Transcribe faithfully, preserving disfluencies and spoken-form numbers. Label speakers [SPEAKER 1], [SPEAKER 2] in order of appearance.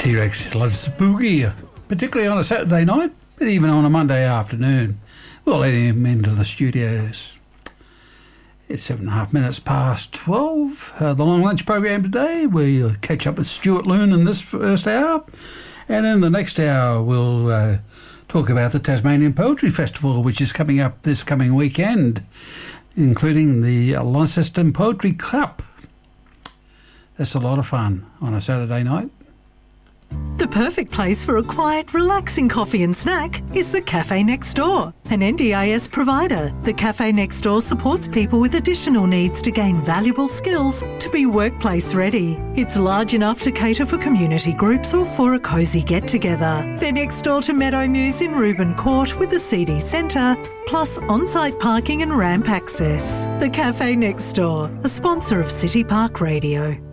[SPEAKER 1] T-Rex loves the boogie, particularly on a Saturday night, but even on a Monday afternoon. We'll let him into the studios. It's seven and a half minutes past twelve. Uh, the long lunch program today, we'll catch up with Stuart Loon in this first hour. And in the next hour, we'll uh, talk about the Tasmanian Poetry Festival, which is coming up this coming weekend, including the Launceston Poetry Cup. That's a lot of fun on a Saturday night.
[SPEAKER 2] The perfect place for a quiet, relaxing coffee and snack is the Cafe Next Door, an N D I S provider. The Cafe Next Door supports people with additional needs to gain valuable skills to be workplace ready. It's large enough to cater for community groups or for a cosy get-together. They're next door to Meadow Muse in Reuben Court with the C D Centre, plus on-site parking and ramp access. The Cafe Next Door, a sponsor of City Park Radio.